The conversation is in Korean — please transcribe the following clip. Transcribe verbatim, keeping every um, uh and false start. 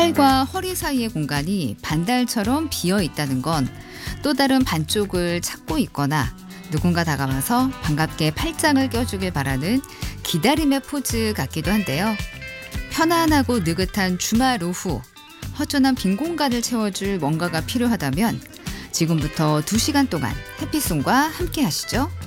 팔과 허리 사이의 공간이 반달처럼 비어 있다는 건 또 다른 반쪽을 찾고 있거나 누군가 다가와서 반갑게 팔짱을 껴주길 바라는 기다림의 포즈 같기도 한데요. 편안하고 느긋한 주말 오후, 허전한 빈 공간을 채워줄 뭔가가 필요하다면 지금부터 두 시간 동안 해피송과 함께 하시죠.